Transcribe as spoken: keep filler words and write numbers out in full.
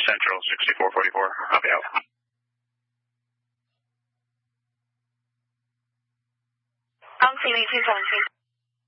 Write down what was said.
Central sixty-four forty-four. I'll be out. Ang C V two seventeen.